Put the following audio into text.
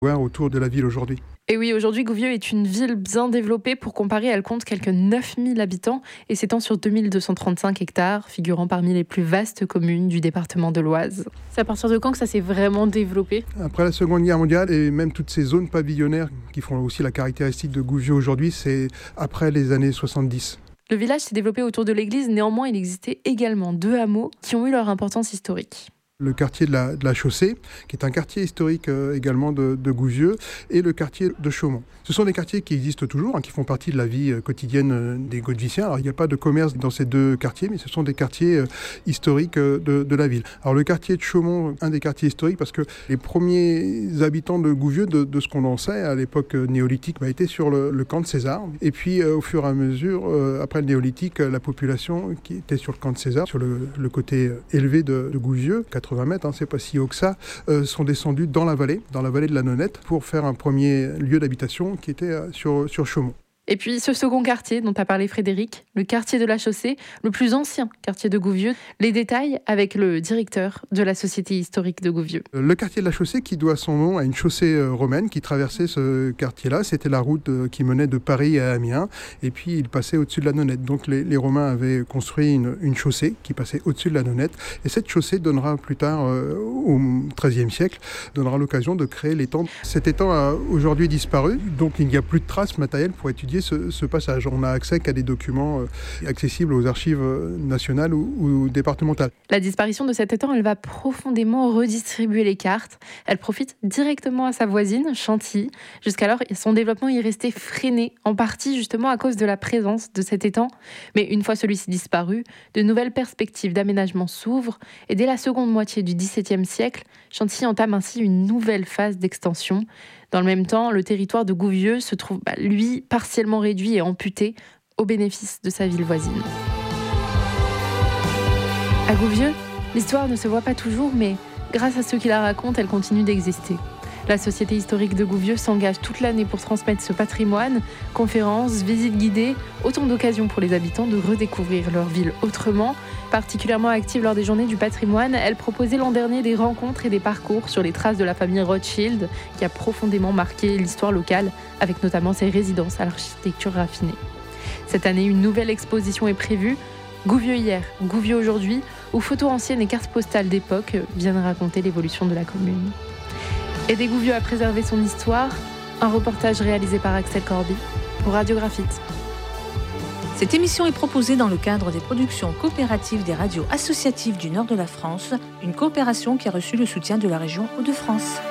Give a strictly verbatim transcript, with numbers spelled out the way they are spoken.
autour de la ville aujourd'hui. Et oui, aujourd'hui, Gouvieux est une ville bien développée. Pour comparer, elle compte quelques neuf mille habitants et s'étend sur deux mille deux cent trente-cinq hectares, figurant parmi les plus vastes communes du département de l'Oise. C'est à partir de quand que ça s'est vraiment développé ? Après la Seconde Guerre mondiale et même toutes ces zones pavillonnaires qui font aussi la caractéristique de Gouvieux aujourd'hui, c'est après les années soixante-dix. Le village s'est développé autour de l'église, néanmoins il existait également deux hameaux qui ont eu leur importance historique. Le quartier de la, de la Chaussée, qui est un quartier historique euh, également de, de Gouvieux, et le quartier de Chaumont. Ce sont des quartiers qui existent toujours, hein, qui font partie de la vie euh, quotidienne euh, des Gaudeviciens. Alors il n'y a pas de commerce dans ces deux quartiers, mais ce sont des quartiers euh, historiques euh, de, de la ville. Alors le quartier de Chaumont, un des quartiers historiques, parce que les premiers habitants de Gouvieux, de, de ce qu'on en sait, à l'époque néolithique, bah, étaient sur le, le camp de César. Et puis euh, au fur et à mesure, euh, après le néolithique, euh, la population qui était sur le camp de César, sur le, le côté élevé de, de Gouvieux, quatre-vingts mètres, hein, c'est pas si haut que ça, euh, sont descendus dans la vallée, dans la vallée de la Nonette, pour faire un premier lieu d'habitation qui était euh, sur, sur Chaumont. Et puis ce second quartier dont a parlé Frédéric, le quartier de la Chaussée, le plus ancien quartier de Gouvieux. Les détails avec le directeur de la Société historique de Gouvieux. Le quartier de la Chaussée qui doit son nom à une chaussée romaine qui traversait ce quartier-là. C'était la route qui menait de Paris à Amiens et puis il passait au-dessus de la Nonette. Donc les, les Romains avaient construit une, une chaussée qui passait au-dessus de la Nonette et cette chaussée donnera plus tard, euh, au treizième siècle, donnera l'occasion de créer l'étang. Cet étang a aujourd'hui disparu, donc il n'y a plus de traces matérielles pour étudier Ce, ce passage. On n'a accès qu'à des documents euh, accessibles aux archives nationales ou, ou départementales. La disparition de cet étang, elle va profondément redistribuer les cartes. Elle profite directement à sa voisine, Chantilly. Jusqu'alors, son développement y restait freiné, en partie justement à cause de la présence de cet étang. Mais une fois celui-ci disparu, de nouvelles perspectives d'aménagement s'ouvrent et dès la seconde moitié du dix-septième siècle, Chantilly entame ainsi une nouvelle phase d'extension. Dans le même temps, le territoire de Gouvieux se trouve, bah, lui, partiellement réduit et amputé au bénéfice de sa ville voisine. À Gouvieux, l'histoire ne se voit pas toujours, mais grâce à ceux qui la racontent, elle continue d'exister. La Société historique de Gouvieux s'engage toute l'année pour transmettre ce patrimoine, conférences, visites guidées, autant d'occasions pour les habitants de redécouvrir leur ville autrement. Particulièrement active lors des journées du patrimoine, elle proposait l'an dernier des rencontres et des parcours sur les traces de la famille Rothschild, qui a profondément marqué l'histoire locale, avec notamment ses résidences à l'architecture raffinée. Cette année, une nouvelle exposition est prévue, Gouvieux hier, Gouvieux aujourd'hui, où photos anciennes et cartes postales d'époque viennent raconter l'évolution de la commune. Aider Gouvieux à préserver son histoire, un reportage réalisé par Axel Corby pour Radio Graphite. Cette émission est proposée dans le cadre des productions coopératives des radios associatives du nord de la France, une coopération qui a reçu le soutien de la région Hauts-de-France.